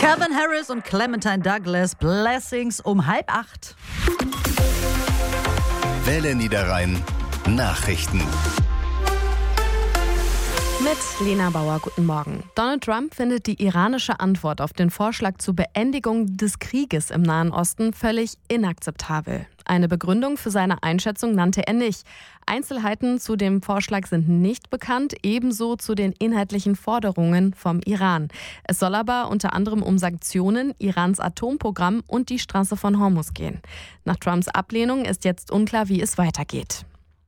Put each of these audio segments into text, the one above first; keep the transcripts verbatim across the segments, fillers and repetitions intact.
Calvin Harris und Clementine Douglas, Blessings um halb acht. Welle Niederrhein Nachrichten. Mit Lena Bauer, guten Morgen. Donald Trump findet die iranische Antwort auf den Vorschlag zur Beendigung des Krieges im Nahen Osten völlig inakzeptabel. Eine Begründung für seine Einschätzung nannte er nicht. Einzelheiten zu dem Vorschlag sind nicht bekannt, ebenso zu den inhaltlichen Forderungen vom Iran. Es soll aber unter anderem um Sanktionen, Irans Atomprogramm und die Straße von Hormuz gehen. Nach Trumps Ablehnung ist jetzt unklar, wie es weitergeht.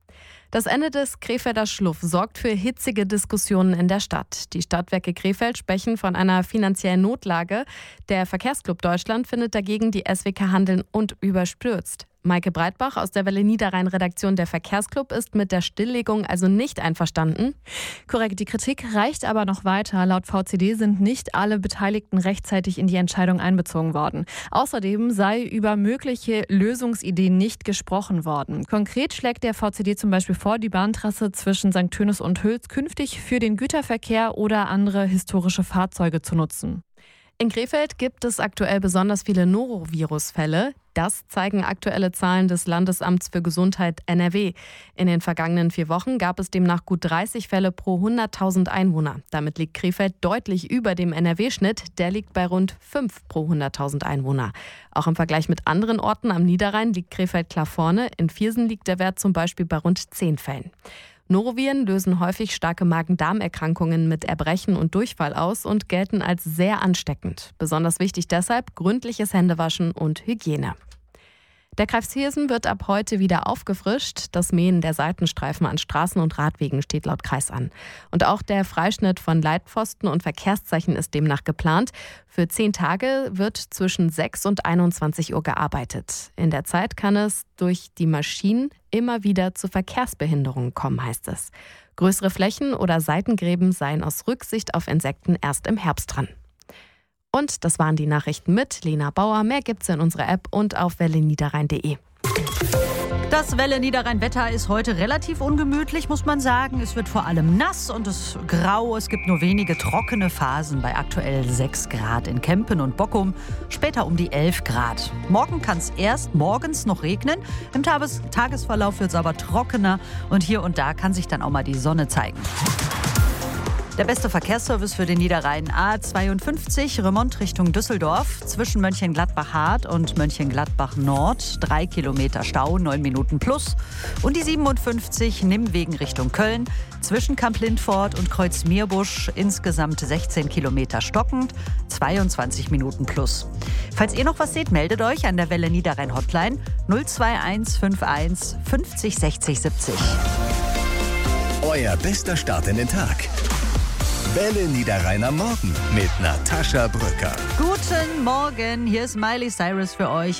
Das Ende des Krefelder Schluff sorgt für hitzige Diskussionen in der Stadt. Die Stadtwerke Krefeld sprechen von einer finanziellen Notlage. Der Verkehrsclub Deutschland findet dagegen, die S W K handeln und überstürzt. Maike Breitbach aus der Welle Niederrhein-Redaktion der Verkehrsclub ist mit der Stilllegung also nicht einverstanden. Korrekt, die Kritik reicht aber noch weiter. Laut V C D sind nicht alle Beteiligten rechtzeitig in die Entscheidung einbezogen worden. Außerdem sei über mögliche Lösungsideen nicht gesprochen worden. Konkret schlägt der V C D zum Beispiel vor, die Bahntrasse zwischen Sankt Tönis und Hüls künftig für den Güterverkehr oder andere historische Fahrzeuge zu nutzen. In Krefeld gibt es aktuell besonders viele Norovirus-Fälle. Das zeigen aktuelle Zahlen des Landesamts für Gesundheit N R W. In den vergangenen vier Wochen gab es demnach gut dreißig Fälle pro hunderttausend Einwohner. Damit liegt Krefeld deutlich über dem N R W-Schnitt. Der liegt bei rund fünf pro hunderttausend Einwohner. Auch im Vergleich mit anderen Orten am Niederrhein liegt Krefeld klar vorne. In Viersen liegt der Wert zum Beispiel bei rund zehn Fällen. Noroviren lösen häufig starke Magen-Darm-Erkrankungen mit Erbrechen und Durchfall aus und gelten als sehr ansteckend. Besonders wichtig deshalb gründliches Händewaschen und Hygiene. Der Kreis Viersen wird ab heute wieder aufgefrischt. Das Mähen der Seitenstreifen an Straßen und Radwegen steht laut Kreis an. Und auch der Freischnitt von Leitpfosten und Verkehrszeichen ist demnach geplant. Für zehn Tage wird zwischen sechs und einundzwanzig Uhr gearbeitet. In der Zeit kann es durch die Maschinen immer wieder zu Verkehrsbehinderungen kommen, heißt es. Größere Flächen oder Seitengräben seien aus Rücksicht auf Insekten erst im Herbst dran. Und das waren die Nachrichten mit Lena Bauer. Mehr gibt's in unserer App und auf welle niederrhein punkt de. Das Welle Niederrhein-Wetter ist heute relativ ungemütlich, muss man sagen. Es wird vor allem nass und es grau. Es gibt nur wenige trockene Phasen bei aktuell sechs Grad in Kempen und Bockum. Später um die elf Grad. Morgen kann es erst morgens noch regnen. Im Tages- Tagesverlauf wird es aber trockener. Und hier und da kann sich dann auch mal die Sonne zeigen. Der beste Verkehrsservice für den Niederrhein A zweiundfünfzig, Remont Richtung Düsseldorf, zwischen Mönchengladbach-Hart und Mönchengladbach-Nord. Drei Kilometer Stau, neun Minuten plus. Und die siebenundfünfzig, Nimwegen Richtung Köln, zwischen Kamp-Lindfort und Kreuz-Meerbusch, insgesamt sechzehn Kilometer stockend, zweiundzwanzig Minuten plus. Falls ihr noch was seht, meldet euch an der Welle Niederrhein Hotline null zwei eins fünf eins fünfzig sechzig siebzig. Euer bester Start in den Tag. Welle Niederrhein am Morgen mit Natascha Brücker. Guten Morgen, hier ist Miley Cyrus für euch.